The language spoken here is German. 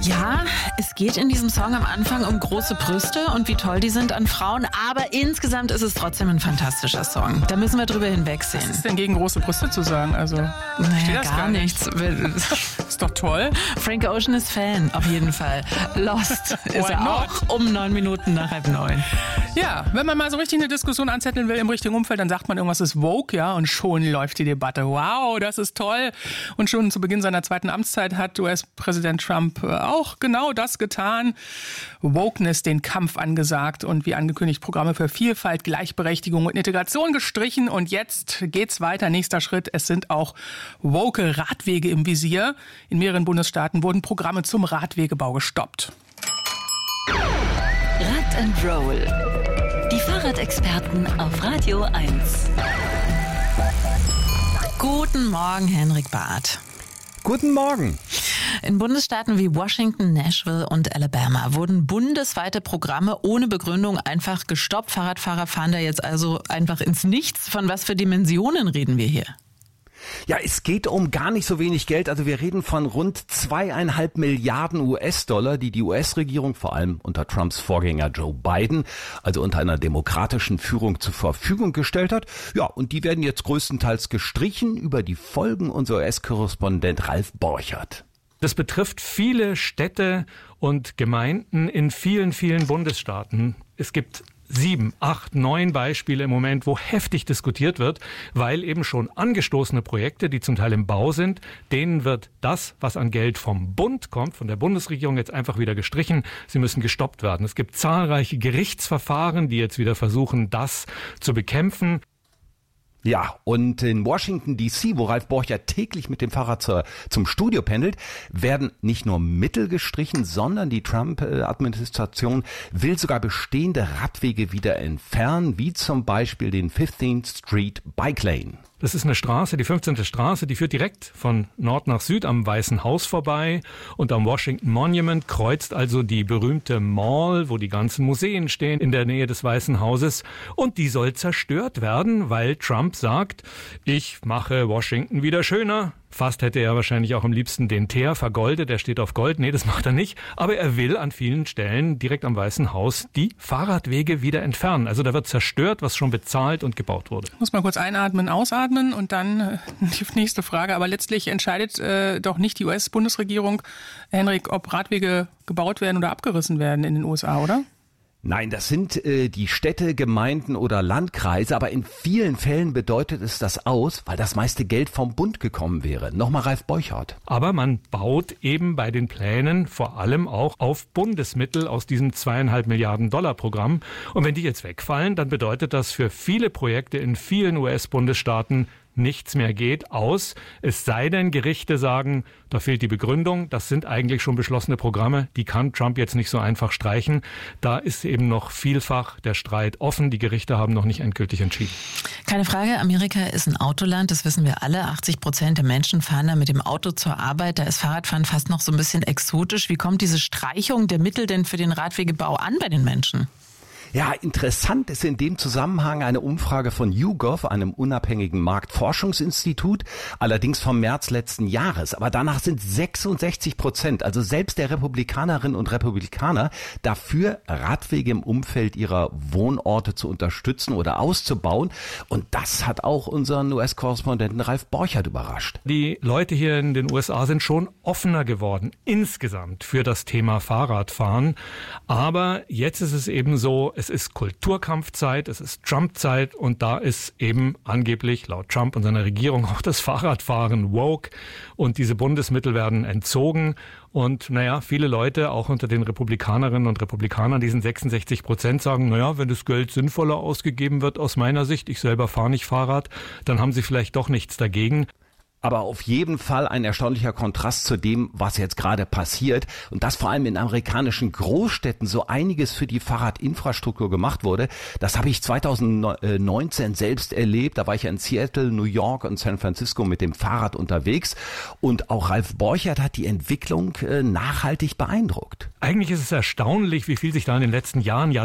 Ja, es geht in diesem Song am Anfang um große Brüste und wie toll die sind an Frauen, aber insgesamt ist es trotzdem ein fantastischer Song. Da müssen wir drüber hinwegsehen. Was ist denn gegen große Brüste zu sagen? Also, naja, gar nichts. Ist doch toll. Frank Ocean ist Fan, auf jeden Fall. Lost ist er auch um 9 Minuten nach 8:30. Ja, wenn man mal so richtig eine Diskussion anzetteln will im richtigen Umfeld, dann sagt man, irgendwas ist woke, ja, und schon läuft die Debatte. Wow, das ist toll. Und schon zu Beginn seiner zweiten Amtszeit hat US-Präsident Trump auch genau das getan. Wokeness, den Kampf angesagt und wie angekündigt Programme für Vielfalt, Gleichberechtigung und Integration gestrichen. Und jetzt geht's weiter. Nächster Schritt. Es sind auch woke Radwege im Visier. In mehreren Bundesstaaten wurden Programme zum Radwegebau gestoppt. Rad and Roll. Die Fahrradexperten auf Radio 1. Guten Morgen, Henrik Barth. Guten Morgen. In Bundesstaaten wie Washington, Nashville und Alabama wurden bundesweite Programme ohne Begründung einfach gestoppt. Fahrradfahrer fahren da jetzt also einfach ins Nichts. Von was für Dimensionen reden wir hier? Ja, es geht um gar nicht so wenig Geld. Also wir reden von rund 2,5 Milliarden US-Dollar, die die US-Regierung, vor allem unter Trumps Vorgänger Joe Biden, also unter einer demokratischen Führung zur Verfügung gestellt hat. Ja, und die werden jetzt größtenteils gestrichen. Über die Folgen unser US-Korrespondent Ralf Borchert. Das betrifft viele Städte und Gemeinden in vielen, vielen Bundesstaaten. Es gibt 7, 8, 9 Beispiele im Moment, wo heftig diskutiert wird, weil eben schon angestoßene Projekte, die zum Teil im Bau sind, denen wird das, was an Geld vom Bund kommt, von der Bundesregierung jetzt einfach wieder gestrichen. Sie müssen gestoppt werden. Es gibt zahlreiche Gerichtsverfahren, die jetzt wieder versuchen, das zu bekämpfen. Ja, und in Washington D.C., wo Ralf Borchert täglich mit dem Fahrrad zum Studio pendelt, werden nicht nur Mittel gestrichen, sondern die Trump-Administration will sogar bestehende Radwege wieder entfernen, wie zum Beispiel den 15th Street Bike Lane. Das ist eine Straße, die 15. Straße, die führt direkt von Nord nach Süd am Weißen Haus vorbei und am Washington Monument kreuzt also die berühmte Mall, wo die ganzen Museen stehen, in der Nähe des Weißen Hauses, und die soll zerstört werden, weil Trump sagt, ich mache Washington wieder schöner. Fast hätte er wahrscheinlich auch am liebsten den Teer vergoldet, der steht auf Gold. Nee, das macht er nicht. Aber er will an vielen Stellen direkt am Weißen Haus die Fahrradwege wieder entfernen. Also da wird zerstört, was schon bezahlt und gebaut wurde. Muss mal kurz einatmen, ausatmen und dann die nächste Frage. Aber letztlich entscheidet doch nicht die US-Bundesregierung, Henrik, ob Radwege gebaut werden oder abgerissen werden in den USA, oder? Nein, das sind die Städte, Gemeinden oder Landkreise, aber in vielen Fällen bedeutet es das aus, weil das meiste Geld vom Bund gekommen wäre. Nochmal Ralf Borchert. Aber man baut eben bei den Plänen vor allem auch auf Bundesmittel aus diesem 2,5 Milliarden Dollar Programm. Und wenn die jetzt wegfallen, dann bedeutet das für viele Projekte in vielen US-Bundesstaaten nichts mehr geht, es sei denn, Gerichte sagen, da fehlt die Begründung, das sind eigentlich schon beschlossene Programme, die kann Trump jetzt nicht so einfach streichen. Da ist eben noch vielfach der Streit offen, die Gerichte haben noch nicht endgültig entschieden. Keine Frage, Amerika ist ein Autoland, das wissen wir alle. 80% der Menschen fahren da mit dem Auto zur Arbeit, da ist Fahrradfahren fast noch so ein bisschen exotisch. Wie kommt diese Streichung der Mittel denn für den Radwegebau an bei den Menschen? Ja, interessant ist in dem Zusammenhang eine Umfrage von YouGov, einem unabhängigen Marktforschungsinstitut, allerdings vom März letzten Jahres. Aber danach sind 66%, also selbst der Republikanerinnen und Republikaner, dafür, Radwege im Umfeld ihrer Wohnorte zu unterstützen oder auszubauen. Und das hat auch unseren US-Korrespondenten Ralf Borchert überrascht. Die Leute hier in den USA sind schon offener geworden, insgesamt für das Thema Fahrradfahren. Aber jetzt ist es eben so, es ist Kulturkampfzeit, es ist Trump-Zeit und da ist eben angeblich laut Trump und seiner Regierung auch das Fahrradfahren woke und diese Bundesmittel werden entzogen. Und viele Leute, auch unter den Republikanerinnen und Republikanern, diesen 66%, sagen, wenn das Geld sinnvoller ausgegeben wird aus meiner Sicht, ich selber fahre nicht Fahrrad, dann haben sie vielleicht doch nichts dagegen. Aber auf jeden Fall ein erstaunlicher Kontrast zu dem, was jetzt gerade passiert. Und dass vor allem in amerikanischen Großstädten so einiges für die Fahrradinfrastruktur gemacht wurde. Das habe ich 2019 selbst erlebt. Da war ich ja in Seattle, New York und San Francisco mit dem Fahrrad unterwegs. Und auch Ralf Borchert hat die Entwicklung nachhaltig beeindruckt. Eigentlich ist es erstaunlich, wie viel sich da in den letzten Jahren